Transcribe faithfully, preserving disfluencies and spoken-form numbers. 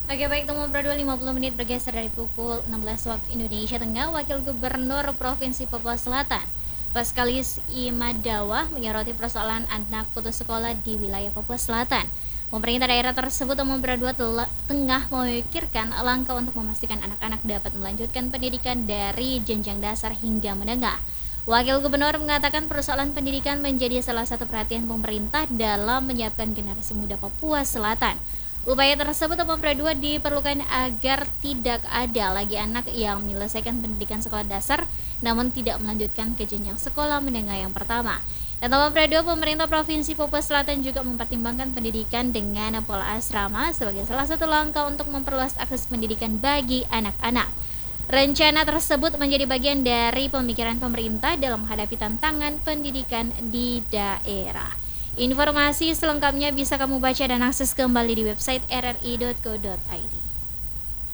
Oke baik, Temu Pro dua lima puluh menit bergeser dari pukul enam belas waktu Indonesia Tengah. Wakil Gubernur Provinsi Papua Selatan, Paskalis Imadawa, menyoroti persoalan anak putus sekolah di wilayah Papua Selatan. Pemerintah daerah tersebut Temu Pro dua tengah memikirkan langkah untuk memastikan anak-anak dapat melanjutkan pendidikan dari jenjang dasar hingga menengah. Wakil Gubernur mengatakan persoalan pendidikan menjadi salah satu perhatian pemerintah dalam menyiapkan generasi muda Papua Selatan. Upaya tersebut Temu Pro dua diperlukan agar tidak ada lagi anak yang menyelesaikan pendidikan sekolah dasar namun tidak melanjutkan ke jenjang sekolah menengah yang pertama. Dan Temu Pro dua, pemerintah Provinsi Papua Selatan juga mempertimbangkan pendidikan dengan pola asrama sebagai salah satu langkah untuk memperluas akses pendidikan bagi anak-anak. Rencana tersebut menjadi bagian dari pemikiran pemerintah dalam menghadapi tantangan pendidikan di daerah. Informasi selengkapnya bisa kamu baca dan akses kembali di website r r i dot co dot i d.